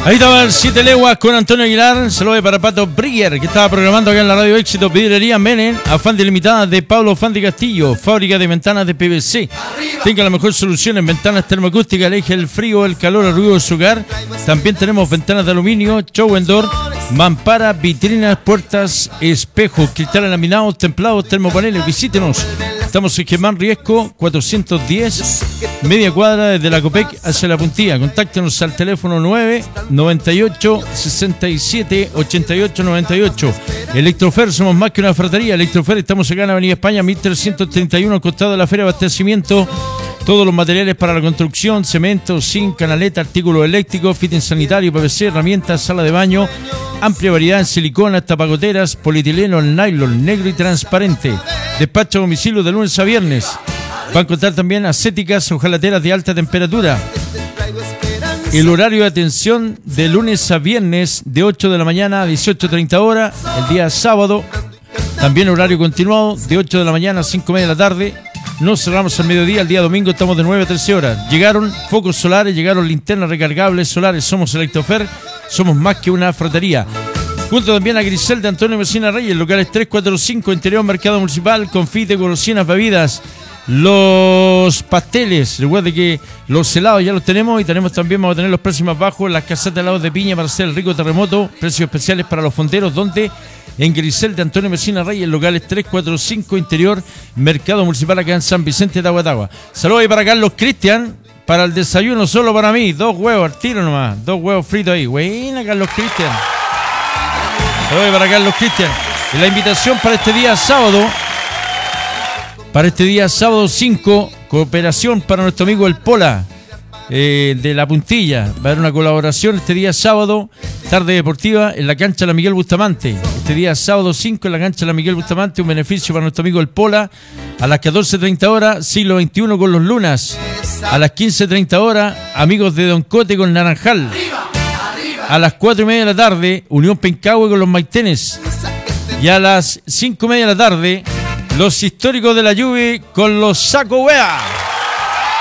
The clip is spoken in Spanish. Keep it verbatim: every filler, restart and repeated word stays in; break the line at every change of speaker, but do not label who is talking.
Ahí estaba el Siete Leguas con Antonio Aguilar. Saludos para Pato Brigger, que estaba programando acá en la Radio Éxito. Vidrería Menem, afán de limitada de Pablo Fan de Castillo, fábrica de ventanas de P V C. Tenga la mejor solución en ventanas termoacústicas, aleje el frío, el calor, el ruido de su hogar. También tenemos ventanas de aluminio, show and door, mampara, vitrinas, puertas, espejos, cristales laminados, templados, termopaneles. Visítenos. Estamos en Germán Riesco, cuatrocientos diez, media cuadra desde la Copec hacia la Puntilla. Contáctenos al teléfono nueve noventa y ocho, sesenta y siete, ochenta y ocho, noventa y ocho. Electrofer, somos más que una ferretería. Electrofer, estamos acá en Avenida España, mil trescientos treinta y uno, al costado de la Feria de Abastecimiento. Todos los materiales para la construcción, cemento, zinc, canaleta, artículos eléctricos, fitting sanitario, P V C, herramientas, sala de baño, amplia variedad en silicona, tapagoteras, polietileno, nylon, negro y transparente. Despacho a domicilio de lunes a viernes. Va a encontrar también acéticas, hojalateras de alta temperatura. El horario de atención de lunes a viernes de ocho de la mañana a dieciocho treinta horas. El día sábado también horario continuado de ocho de la mañana a cinco y media de la tarde. No cerramos al mediodía. El día domingo estamos de nueve a trece horas. Llegaron focos solares, llegaron linternas recargables solares. Somos Electrofer, somos más que una ferretería. Junto también a Grisel de Antonio Messina Reyes, locales tres cuatro cinco, interior Mercado Municipal, confite, golosinas, bebidas, los pasteles. Recuerde que los helados ya los tenemos y tenemos también, vamos a tener los precios más bajos, las casetas de helados de piña para hacer el rico terremoto, precios especiales para los fonderos, donde en Grisel de Antonio Messina Reyes, locales tres cuatro cinco, interior Mercado Municipal, acá en San Vicente de Aguatagua. Saludos ahí para Carlos Cristian, para el desayuno solo para mí, dos huevos al tiro nomás, dos huevos fritos ahí. Buena, Carlos Cristian. Saludos para Carlos Cristian. Y la invitación para este día sábado, para este día sábado cinco, cooperación para nuestro amigo el Pola, eh, de La Puntilla. Va a haber una colaboración este día sábado, tarde deportiva, en la cancha de la Miguel Bustamante. Este día sábado cinco, en la cancha de la Miguel Bustamante, un beneficio para nuestro amigo el Pola. A las catorce treinta horas, siglo veintiuno con los Lunas. A las quince treinta horas, amigos de Don Cote con Naranjal. A las cuatro y media de la tarde, Unión Pencahue con los Maitenes. Y a las cinco y media de la tarde, los históricos de la Lluvia con los Saco Wea.